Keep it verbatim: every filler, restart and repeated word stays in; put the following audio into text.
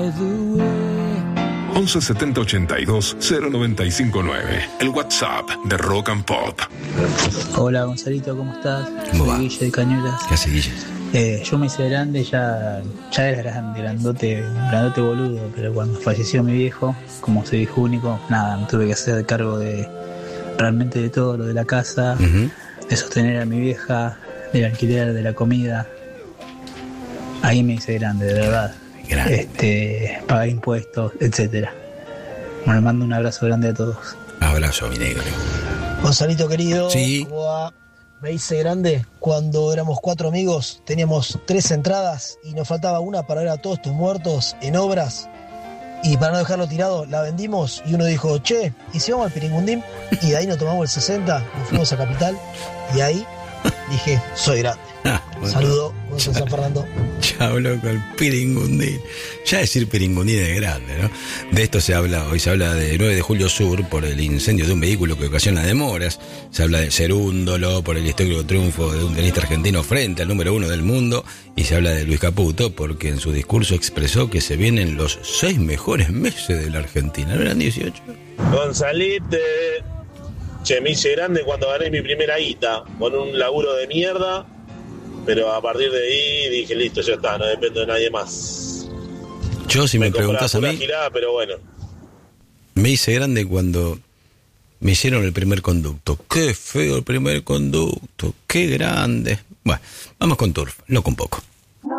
once setenta ochenta y dos cero noventa y cinco nueve, el WhatsApp de Rock and Pop. Hola Gonzalito, ¿cómo estás? ¿Cómo Soy va? Guille de Cañuelas. ¿Qué hace, Guille? Eh, yo me hice grande, ya, ya era grande, grandote, grandote boludo, pero cuando falleció mi viejo, como soy hijo único, nada, me tuve que hacer cargo de realmente de todo lo de la casa, Uh-huh. de sostener a mi vieja, del alquiler, de la comida. Ahí me hice grande, de verdad. Grande. Este, pagar impuestos, etcétera. Bueno, le mando un abrazo grande a todos. Abrazo, mi negro. Gonzalito querido, Sí. ¿cómo va? Me hice grande cuando éramos cuatro amigos, teníamos tres entradas y nos faltaba una para ver a todos tus muertos en obras. Y para no dejarlo tirado, la vendimos y uno dijo, che, ¿y si vamos al Piringundín? Y de ahí nos tomamos el sesenta, nos fuimos a Capital y ahí dije, soy grande. Ah, bueno. Saludo, Gonzalo San Fernando. Chao, loco, el Piringundín. Ya decir Piringundín es grande, ¿no? De esto se habla, hoy se habla de nueve de julio Sur por el incendio de un vehículo que ocasiona demoras. Se habla de Cerúndolo por el histórico triunfo de un tenista argentino frente al número uno del mundo. Y se habla de Luis Caputo porque en su discurso expresó que se vienen los seis mejores meses de la Argentina. ¿No eran dieciocho? Gonzalete, che, me hice grande cuando gané mi primera guita, con un laburo de mierda, pero a partir de ahí dije, listo, ya está, no dependo de nadie más. Yo, si me, me preguntás a mí, girada, pero bueno. Me hice grande cuando me hicieron el primer conducto. Qué feo el primer conducto, qué grande. Bueno, vamos con Turf, no con poco.